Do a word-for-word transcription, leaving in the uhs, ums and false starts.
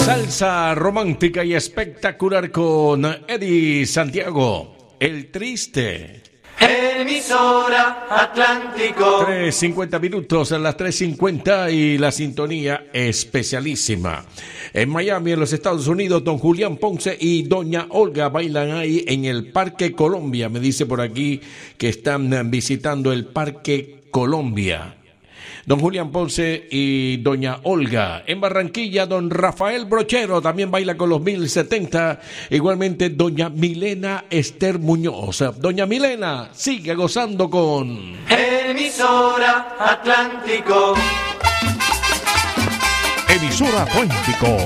Salsa romántica y espectacular con Eddie Santiago, El Triste. Emisora Atlántico. tres cincuenta minutos a las tres cincuenta y la sintonía especialísima. En Miami, en los Estados Unidos, don Julián Ponce y doña Olga bailan ahí en el Parque Colombia. Me dice por aquí que están visitando el Parque Colombia. Don Julián Ponce y doña Olga. En Barranquilla, don Rafael Brochero también baila con los mil setenta. Igualmente, doña Milena Esther Muñoz. Doña Milena sigue gozando con Emisora Atlántico. Emisora Atlántico.